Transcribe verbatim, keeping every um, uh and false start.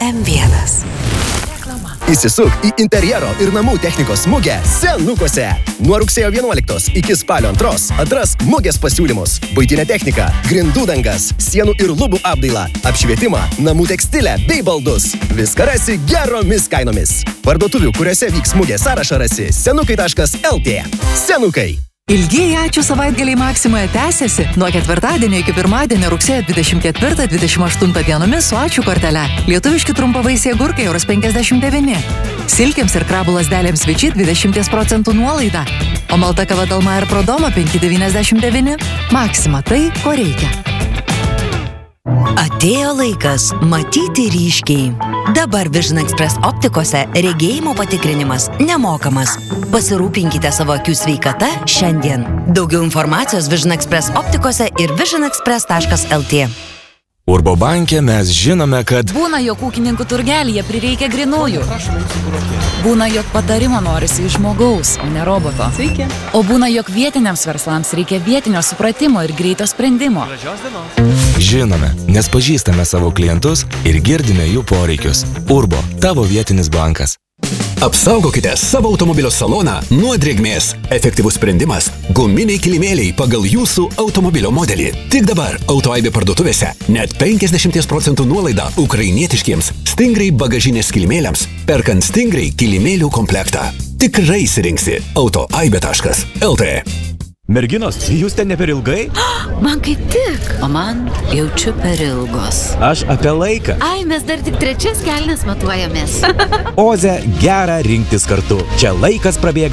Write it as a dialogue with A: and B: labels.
A: M vienas.
B: Įsisuk į interjero ir namų technikos mugę Senukose. Nuo rugsėjo vienuoliktos iki spalio antros atrask mugės pasiūlymus. Buitinė technika, grindų dangas, sienų ir lubų apdailą, apšvietimą, namų tekstilę bei baldus. Viską rasi geromis kainomis. Parduotuvių, kuriuose vyks mugė sąrašą rasi senukai taškas L T. Senukai.
C: Ilgieji ačiū savaitgaliai Maksimoje tęsiasi. Nuo ketvirtadienio iki pirmadienio rugsėjo dvidešimt ketvirtą dvidešimt aštuntą dienomis su ačiū kortele. Lietuviški trumpavaisiai agurkai euras penkiasdešimt devyni. Silkėms ir krabų lasdelėms Viči dvidešimt procentų nuolaida. O malta kava Dalma ir Prodoma penki devyniasdešimt devyni. Maksima tai, ko reikia.
A: Atėjo laikas matyti ryškiai. Dabar Vision Express optikose regėjimo patikrinimas nemokamas. Pasirūpinkite savo akių sveikata šiandien. Daugiau informacijos Vision Express optikose ir vision express taškas L T.
D: Urbo banke mes žinome, kad
E: būna, jog ūkininkų turgelyje prireikia grinųjų. Būna, jog patarimo norisi iš žmogaus, o ne roboto.
F: Sveiki.
E: O būna, jog vietiniams verslams reikia vietinio supratimo ir greito sprendimo.
D: žinome, nes pažįstame savo klientus ir girdime jų poreikius. Urbo, tavo vietinis bankas.
G: Apsaugokite savo automobilio saloną nuo drėgmės. Efektyvus sprendimas – guminiai kilimėliai pagal jūsų automobilio modelį. Tik dabar AutoAibė parduotuvėse net penkiasdešimt procentų nuolaida ukrainietiškiems Stingray bagažinės kilimėliams, perkant Stingray kilimėlių komplektą. Tikrai įsirinksi autoaibė taškas L T.
H: Merginos, jūs ten ne per ilgai?
E: Man kaip tik, o man jaučiu per ilgos.
H: Aš apie laiką.
E: Ai, mes dar tik trečias kelnes matuojamės.
H: Oze gera rinktis kartu. Čia laikas prabėga.